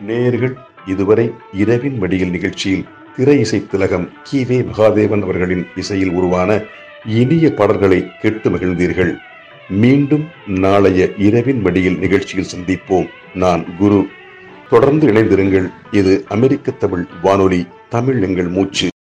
நேயர்கள் இதுவரை இரவின் மடியில் நிகழ்ச்சியில் திரை இசை திலகம் கி.வே. மகாதேவன் அவர்களின் இசையில் உருவான இனிய பாடல்களை கேட்டு மகிழ்ந்தீர்கள். மீண்டும் நாளைய இரவின் மடியில் நிகழ்ச்சியில் சந்திப்போம். நான் குரு. தொடர்ந்து இணைந்திருங்கள். இது அமெரிக்க தமிழ் வானொலி. தமிழ் எங்கள் மூச்சு.